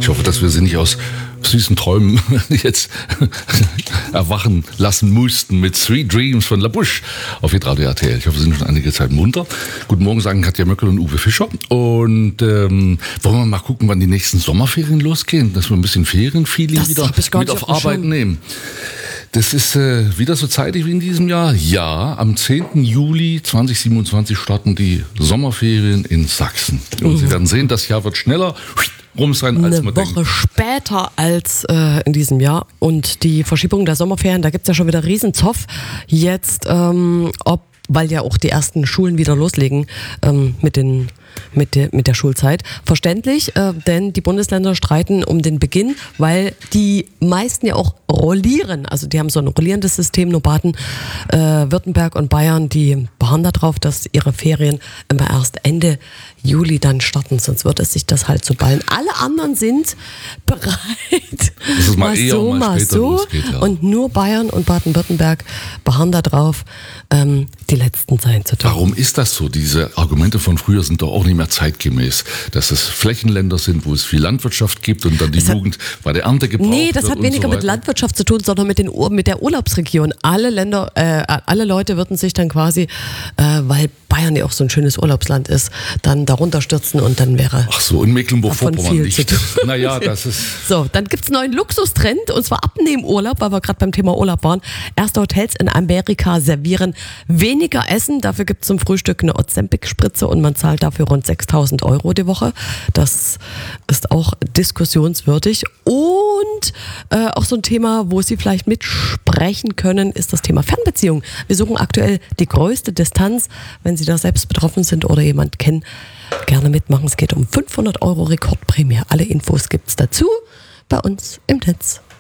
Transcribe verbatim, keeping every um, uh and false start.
Ich hoffe, dass wir sie nicht aus süßen Träumen jetzt erwachen lassen mussten mit Sweet Dreams von La Bouche auf Hitradio R T L. Ich hoffe, Sie sind schon einige Zeit munter. Guten Morgen sagen Katja Möckel und Uwe Fischer. Und ähm, wollen wir mal gucken, wann die nächsten Sommerferien losgehen, dass wir ein bisschen Ferienfeeling Das wieder hab ich gar mit nicht auf auf dem Arbeit Schirm. nehmen. Das ist äh, wieder so zeitig wie in diesem Jahr. Ja, am zehnten Juli zweitausendsiebenundzwanzig starten die Sommerferien in Sachsen. Und Mhm. Sie werden sehen, das Jahr wird schneller rum sein, als Eine man Woche denkt. später als äh, in diesem Jahr. Und die Verschiebung der Sommerferien, da gibt's ja schon wieder Riesenzoff. Jetzt, ähm, ob, weil ja auch die ersten Schulen wieder loslegen ähm, mit den mit der, mit der Schulzeit. Verständlich, äh, denn die Bundesländer streiten um den Beginn, weil die meisten ja auch rollieren. Also die haben so ein rollierendes System, nur Baden, äh, Württemberg und Bayern, die beharren darauf, dass ihre Ferien immer erst Ende Juli dann starten, sonst wird es sich das halt so ballen. Alle anderen sind bereit, Dass es mal eher, so, mal mal später so. losgeht, ja. Und nur Bayern und Baden-Württemberg beharren darauf, ähm, die Letzten sein zu dürfen. Warum ist das so? Diese Argumente von früher sind doch auch nicht mehr zeitgemäß. Dass es Flächenländer sind, wo es viel Landwirtschaft gibt und dann die Das hat- Jugend bei der Ernte gebraucht Nee, das wird hat und weniger so mit weiter. Landwirtschaft zu tun, sondern mit, den, Ur- mit der Urlaubsregion. Alle Länder, äh, alle Leute würden sich dann quasi, äh, weil Bayern ja auch so ein schönes Urlaubsland ist, dann darunter stürzen und dann wäre Ach so, in Mecklenburg-Vorpommern Davon viel nicht. zu tun. Naja, das ist... so. Dann gibt's einen neuen Luxustrend und zwar Abnehmurlaub, weil wir gerade beim Thema Urlaub waren. Erste Hotels in Amerika servieren weniger Essen, dafür gibt's zum Frühstück eine Ozempic-Spritze und man zahlt dafür rund sechstausend Euro die Woche. Das ist auch diskussionswürdig. Und äh, auch so ein Thema, wo Sie vielleicht mitsprechen können, ist das Thema Fernbeziehung. Wir suchen aktuell die größte Distanz. Wenn Sie da selbst betroffen sind oder jemand kennen, gerne mitmachen. Es geht um fünfhundert Euro Rekordprämie. Alle Infos gibt's dazu bei uns im Netz.